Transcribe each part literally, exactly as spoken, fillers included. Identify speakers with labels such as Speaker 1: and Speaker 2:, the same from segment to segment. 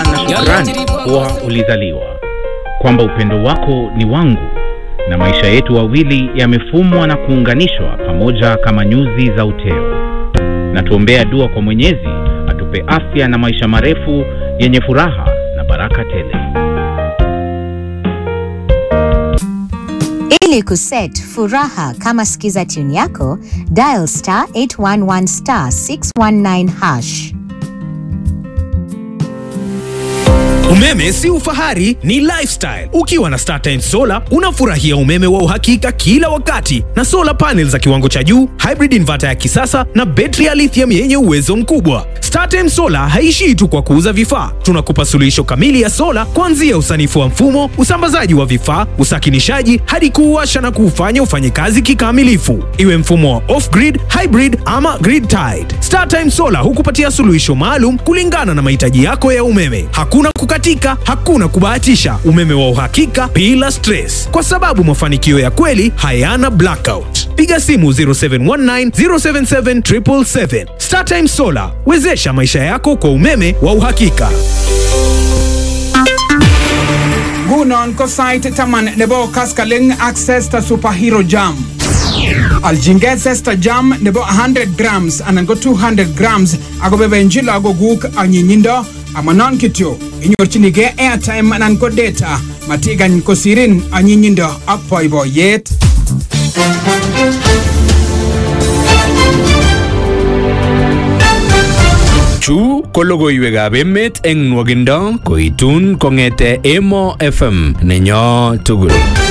Speaker 1: furaha na shukrani kuwa ulizaliwa, kwamba upendo wako ni wangu, na maisha yetu wawili yamefumwa na kuunganishwa pamoja kama nyuzi za uteo. Na tuombea dua kwa Mwenyezi atupe afya na maisha marefu yenye furaha na baraka tele.
Speaker 2: Ili kuset furaha kama sikiza tune yako, dial star eight one one star six one nine hash.
Speaker 3: Umeme si ufahari, ni lifestyle. Ukiwa na StarTimes Solar, unafurahia umeme wa uhakika kila wakati na solar panels za kiwango cha juu, hybrid inverter ya kisasa na betri ya lithium yenye uwezo mkubwa. StarTimes Solar haishii tu kwa kuuza vifaa. Tunakupa suluhisho kamili ya solar kuanzia usanifu wa mfumo, usambazaji wa vifaa, usakinishaji hadi kuwasha na kufanya ufanye kazi kikamilifu. Iwe mfumo wa off-grid, hybrid ama grid tied. StarTimes Solar hukupatia suluhisho maalum kulingana na mahitaji yako ya umeme. Hakuna kukatika, hakuna kubahatisha, umeme wa uhakika bila stress, kwa sababu mafanikio ya kweli hayana blackout. Piga simu zero seven one nine zero seven seven seven seven seven. StarTimes Solar, wezesha maisha yako kwa umeme wa uhakika.
Speaker 4: Gunon ko site taman nebo Kaskaling access ta superhero jam. Aljinges ta jam nebo one hundred grams anan go two hundred grams ago bebenjila ago guk anyinyindo amanon kityo inyorchinige airtime anan ko data matigan ko sirin anyinyindo ak boiboiyet.
Speaker 5: Chu ko logoiwekab emet eng nwogindo koitun kongete Emo F M nenyo tugul.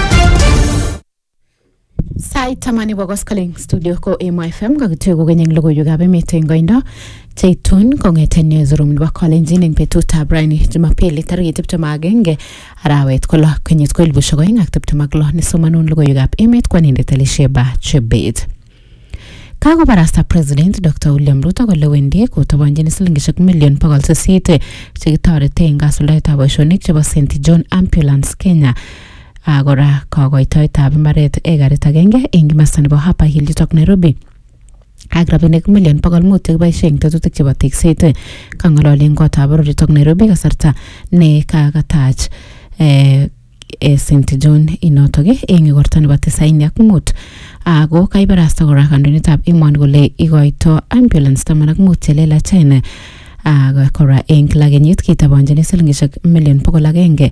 Speaker 6: Sait tamani Koskoling studio ko Emo F M kakituyo kokenyeng logoiwekab emet eng koindo cheitun kongete newsroom nebo Kalenjin eng betutab raini Jumapili tarehe tiptem ak agenge arawet ko lo kenyit ko elipusiek oeng ak tiptem ak lo nesomanun logoiwekab emet kwanindet Elisheba Chebet. Kakobarasta President Doctor William Ruto kole wendi kotabanjini silingishek million pokol sisit chekitorete eng kasuldaetab boisionik chebo Saint John Ambulance Kenya. Agora kakoitoetab mbaret ekarit agenge eng kimasta nebo Upper Hill yutok Nairobi. Ak rabinik million pokol mut chekiboisie eng tetutik chebo tekset kang'ololi eng kotab boror yutok Nairobi kasarta ne kakatach eh e Saint John inotoke eng igorta nebo tisaini ak mut. Ako kaibarasta kora kandoindetab emoni kole ikoito ambulance taman ak mut chelelachen ak kora eng kila kenyit kitabanjini silingishek million pokol agenge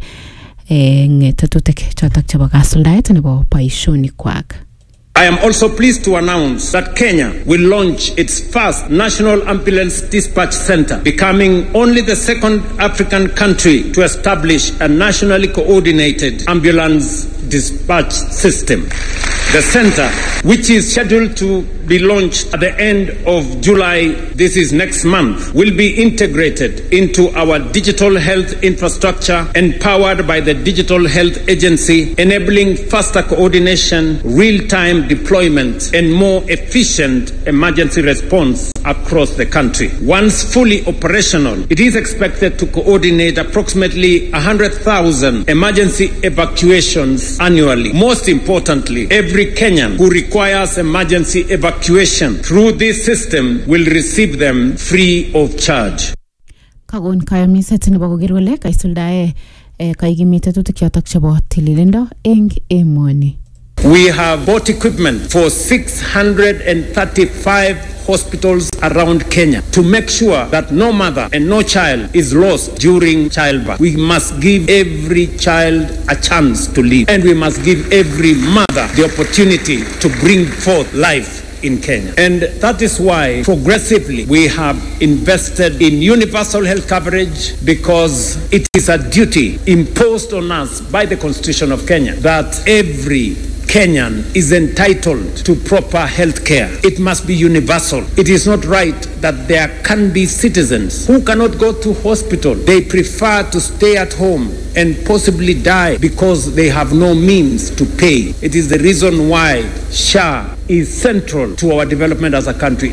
Speaker 6: eng tetutik chotok chebo kasuldaet nebo boisionikwak.
Speaker 7: I am also pleased to announce that Kenya will launch its first national ambulance dispatch center, becoming only the second African country to establish a nationally coordinated ambulance dispatch system. The center, which is scheduled to be launched at the end of July, this is next month, will be integrated into our digital health infrastructure empowered by the Digital Health Agency, enabling faster coordination, real-time deployment, and more efficient emergency response across the country. Once fully operational, it is expected to coordinate approximately one hundred thousand emergency evacuations annually. Most importantly, every Kenyan who requires emergency evacuation through this system will receive them free of charge.
Speaker 6: Kagon kayamiset nebo koker kole kaisuldae kaikimit tetutik chotok chebo tililindo eng emoni.
Speaker 7: We have bought equipment for six hundred thirty-five hospitals around Kenya to make sure that no mother and no child is lost during childbirth. We must give every child a chance to live, and we must give every mother the opportunity to bring forth life in Kenya. And that is why progressively we have invested in universal health coverage, because it is a duty imposed on us by the Constitution of Kenya that every Kenyan is entitled to proper health care. It must be universal. It is not right that there can be citizens who cannot go to hospital. They prefer to stay at home and possibly die because they have no means to pay. It is the reason why S H A is central to our development as a country.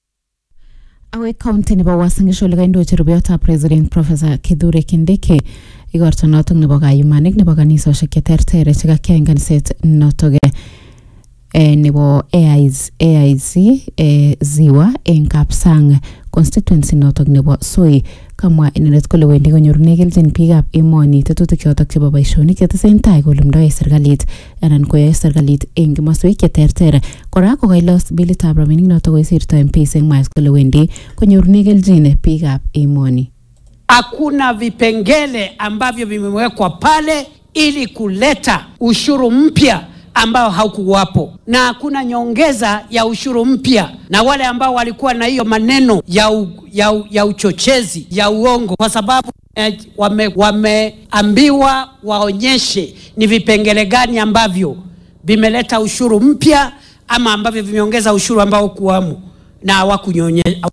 Speaker 6: Awe county nebo Uasin Gishu lekaindochi rubeyotab President Professor Kithure Kindiki igorto notok nebo kayumanik nebo kanisosiek cheterter chekakiyai eng kaniset notok eh, nebo A I C eh, Ziwa eng Kapsang constituency notok nebo Soi. Kamwa inendet kole wendi konyorune kelchin biikab emoni tetutik chotok chebo boisionik chetesentai kolumdoi serikalit anan koyoe serikalit eng komoswek cheterter. Kora kokailos bilitab rabinik notok koisirto M Ps eng Mars kole wendi konyorune kelchin biikab emoni.
Speaker 8: Hakuna vipengele ambavyo vimewekwa pale ili kuleta ushuru mpya ambao haukuwapo, na hakuna nyongeza ya ushuru mpya, na wale ambao walikuwa na hiyo maneno ya, u, ya, u, ya uchochezi ya uongo, kwa sababu eh, wame, wameambiwa waonyeshe ni vipengele gani ambavyo vimeleta ushuru mpya ama ambavyo vimeongeza ushuru ambao kuwamu na hawakunyonyesha.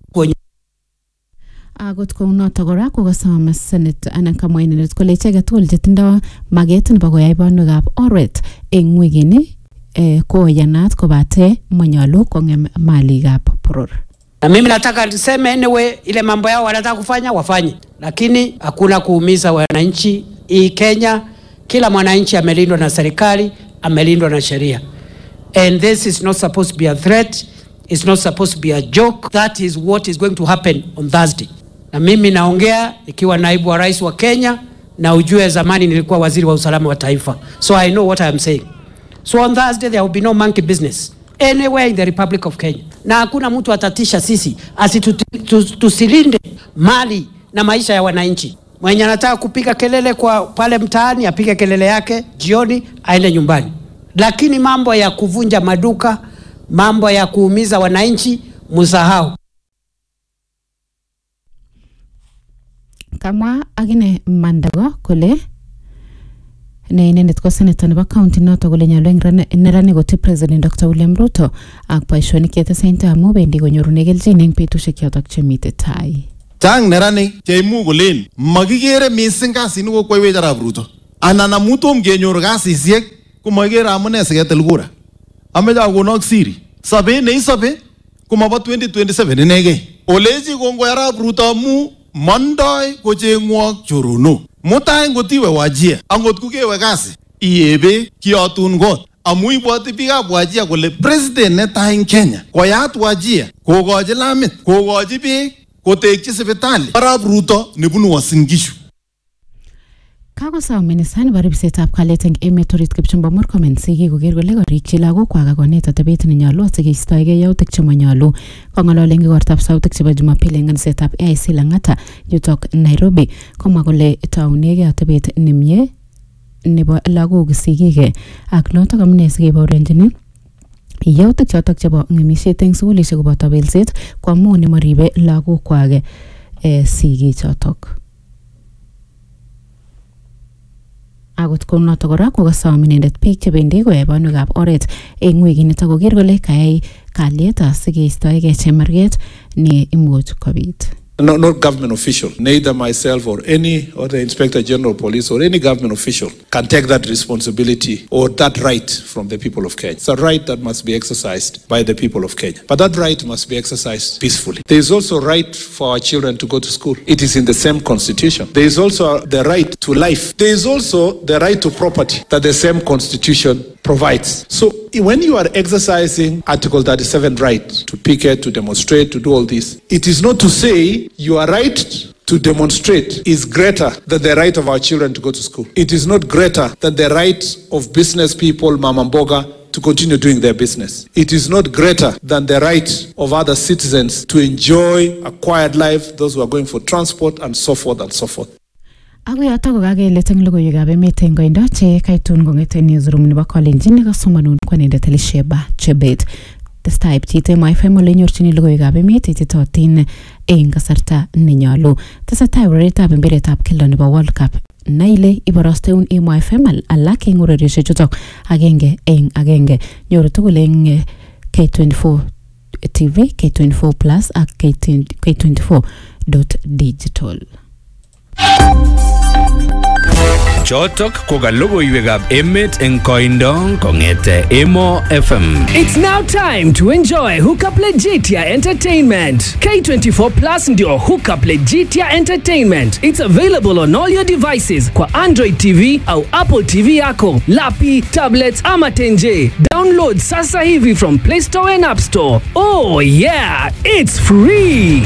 Speaker 6: Agot ko noto kora kokasama Senate anan kamwa inendet kole icheket tugul chetindo maget nebo koyai banwekab oret eng wikini eh, koyanat kobate manyolu kongem malikab poror.
Speaker 8: Na mimi nataka niseme anyway, ile mambo yao wanataka kufanya wafanye, lakini hakuna kuumiza wananchi. Hii Kenya kila mwananchi amelindwa na serikali, amelindwa na sheria, and this is not supposed to be a threat, it's not supposed to be a joke. That is what is going to happen on Thursday. Na mimi naongea ikiwa naibu wa rais wa Kenya, na ujue zamani nilikuwa waziri wa usalama wa taifa, so I know what I am saying. So on Thursday there will be no monkey business anywhere in the Republic of Kenya, na hakuna mtu atatisha sisi asitusilinde mali na maisha ya wananchi. Mwenye anataka kupiga kelele kwa pale mtaani apige kelele yake, jioni aende nyumbani, lakini mambo ya kuvunja maduka, mambo ya kuumiza wananchi musahau.
Speaker 6: Kamwa agine Mandago kole ne inendet ko senator nebo county noto kole nyalo eng nerane ko President Doctor William Ruto ak boisionik chetesentai amu bendi konyorune kelchin eng betusiek chotok chemite tai.
Speaker 9: Chang neranik cheimuch kolen makikere mising kasini kokwaiwech arap Ruto anan amu tom kenyor kasisiek komakikere amune siketil kura. Ameche akonok siri, sobet neisobe komabo twenty twenty-seven inegei. Olechi kongoi arap Ruto amu mondoi kocheng'wok choronok. Mutai ngotiwe Wajir angot kukewe kasi iebe kiyotun kot amu ibwoti biikab Wajir kole president netai eng Kenya koyat Wajir kokochi lamit, kokochi beek, kotekchi sipitali arap Ruto nebunu Uasin Gishu.
Speaker 6: Kakosom minister nebo ribsetab kalyet eng emet orit Kipchumba Murkomen siki koker kole korikyi lagokwak ak konet atebet nenyolu asikeistoegei yautik chemanyolu. Kong'ololi eng igortab sautik chebo Jumapili eng kanisetab A I C Lang'ata yutok Nairobi, komwa kole taunegei atebet nemie nebo lagok sigik ak notok amune sikebaurenjini yautik chotok chebo ng'emisiet eng sugulisiek koboto belset ko amu nemaribe lagokwak eh, sigik chotok. Agot konoto kora kokasom inendet biik chebendi koyae banwekab oret eng wikinito koker kole kayai kalyet asikeistoegei chemarget ne imuch kobit.
Speaker 10: No, not government official, neither myself or any or the Inspector General of Police or any government official can take that responsibility or that right from the people of Kenya. It's a right that must be exercised by the people of Kenya. But that right must be exercised peacefully. There is also a right for our children to go to school. It is in the same constitution. There is also the right to life. There is also the right to property that the same constitution provides. So when you are exercising Article thirty-seven right to picket, to demonstrate, to do all this, it is not to say your right to demonstrate is greater than the right of our children to go to school. It is not greater than the right of business people, Mama Mboga, to continue doing their business. It is not greater than the right of other citizens to enjoy a quiet life, those who are going for transport and so forth and so forth.
Speaker 6: Ako yoto kokakelet eng logoiwekab emet eng koindo che kaitun kong'ete newsroom nebo Kalenjin nekasomanun kwanindet Elisheba Chebet. Testai pchite M I F M ole nyorchini logoiwekab emet ititootin eng kasarta nenyolu. Tesetai ureretab mpiretab keldo nebo World Cup naile ibarasteun M I F M alak eng ureriosiek chutok agenge eng agenge. Nyoru tugul eng K twenty-four T V, K twenty-four Plus ak K twenty-four dot digital.
Speaker 5: Chotok ko ka logoiwekab emet eng koindo kongete Emo F M.
Speaker 11: It's now time to enjoy Hookup Legitia Entertainment. K twenty-four Plus ndio Hookup Legitia Entertainment. It's available on all your devices kwa Android T V au Apple T V yako, lapi, tablets ama tenje. Download sasa hivi from Play Store and App Store. Oh yeah, it's free.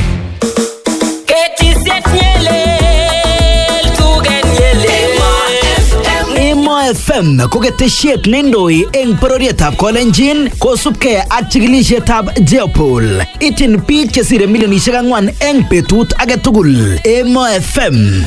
Speaker 12: Emo F M ko ketesiet nendoi eng pororietab Kolenjin kosubkei ak chikilisietab Jeopol. Ityin biik chesire milionisiek ang'wan eng betut age tugul. Emo F M